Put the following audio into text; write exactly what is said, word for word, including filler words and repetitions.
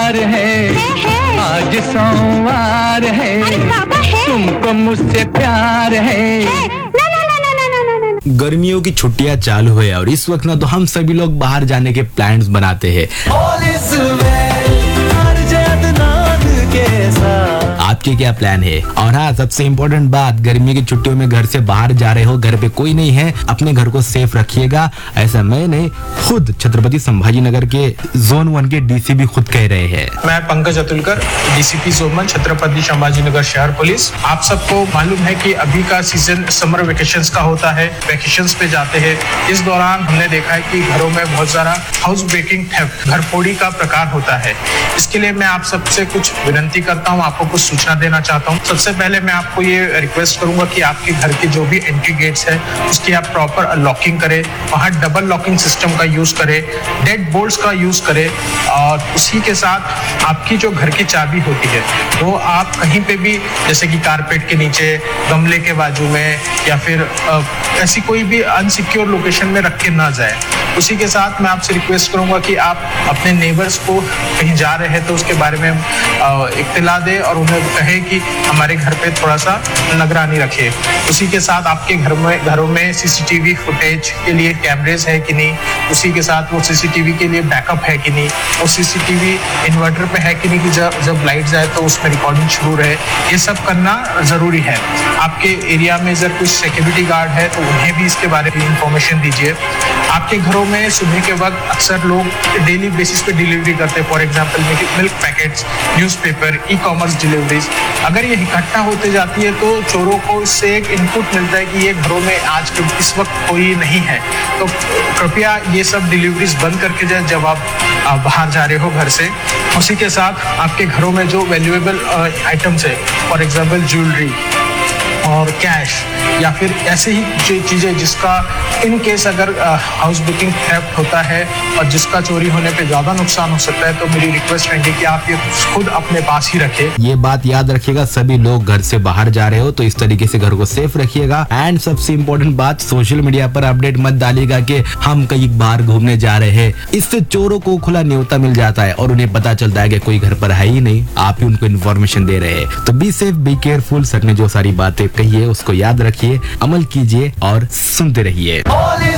प्यार है, है, है। आज सोमवार है, अरे बाबा है। तुमको मुझसे प्यार है, है। ना ना ना ना ना ना ना ना ना। गर्मियों की छुट्टियां चालू है और इस वक्त ना तो हम सभी लोग बाहर जाने के प्लान्स बनाते हैं। आपके क्या प्लान है? और हाँ, सबसे इम्पोर्टेंट बात, गर्मी की छुट्टियों में घर से बाहर जा रहे हो, घर पे कोई नहीं है, अपने घर को सेफ रखिएगा। ऐसा मैं नहीं, खुद छत्रपति संभाजी नगर के जोन वन के डीसी भी खुद कह रहे हैं। मैं Pankaj Atulkar, DCP zone one Chhatrapati Sambhaji Nagar शहर पुलिस। आप सबको मालूम है कि अभी का सीजन समर वेकेशंस का होता है, वेकेशंस पे जाते हैं। इस दौरान हमने देखा है कि घरों में बहुत सारा हाउस ब्रेकिंग, थेफ्ट, घर फोड़ी का प्रकार होता है। इसके लिए मैं आप सबसे कुछ विनती करता हूँ, आपको कुछ सूचना देना चाहता हूँ। सबसे पहले मैं आपको ये रिक्वेस्ट करूंगा कि आपके घर के जो भी एंट्री गेट्स है उसकी आप प्रॉपर लॉकिंग करें, वहाँ डबल लॉकिंग सिस्टम का यूज करें, डेड बोल्ट्स का यूज करें, और उसी के साथ आपकी जो घर की चाबी होती है वो आप कहीं पे भी, जैसे कि कारपेट के नीचे, गमले के बाजू में, या फिर आ, ऐसी कोई भी अनसिक्योर लोकेशन में रख के ना जाए। उसी के साथ मैं आपसे रिक्वेस्ट करूंगा कि आप अपने नेबर्स को कहीं जा रहे हैं तो उसके बारे में इत्तला दें और उन्हें कहे कि हमारे घर पे थोड़ा सा निगरानी रखे। उसी के साथ आपके घर में घरों में सीसीटीवी फुटेज के लिए कैमरेज है कि नहीं, उसी के साथ वो सीसीटीवी के लिए बैकअप है कि नहीं, वो सीसीटीवी इन्वर्टर पे है कि नहीं कि जब जब लाइट जाए तो उसमें रिकॉर्डिंग शुरू रहे। ये सब करना जरूरी है। आपके एरिया में अगर कुछ सिक्योरिटी गार्ड है तो उन्हें भी इसके बारे में इंफॉर्मेशन दीजिए। आपके घरों में सुबह के वक्त अक्सर लोग डेली बेसिस पे डिलीवरी करते हैं, for example milk packets, newspaper, e commerce deliveries. अगर ये इकट्ठा होते जाती है तो चोरों को इससे एक इनपुट मिलता है कि ये घरों में आज के इस वक्त कोई नहीं है। तो कृपया ये सब डिलीवरीज बंद करके जाए जब आप बाहर जा रहे हो घर से। उसी के साथ आपके घरों में जो वैल्यूएबल आइटम्स है, फॉर एग्जांपल ज्वेलरी और कैश, या फिर ऐसे ही चीज़ें जिसका इन केस अगर हाउस ब्रेकिंग थेफ्ट होता है और जिसका चोरी होने पे ज़्यादा नुकसान हो सकता है, तो मेरी रिक्वेस्ट रहेगी कि आप ये खुद अपने पास ही रखें। ये बात याद रखिएगा, सभी लोग घर से बाहर जा रहे हो तो इस तरीके से घर को सेफ रखिएगा। एंड सबसे इम्पोर्टेंट बात, सोशल मीडिया पर अपडेट मत डालिएगा कि हम कहीं बाहर घूमने जा रहे हैं। इससे चोरों को खुला न्योता मिल जाता है और उन्हें पता चलता है कि कोई घर पर है ही नहीं, आप ही उनको इन्फॉर्मेशन दे रहे हैं। तो be safe, be careful. Sir ने जो सारी बातें कही है उसको याद रखिए, अमल कीजिए और सुनते रहिए।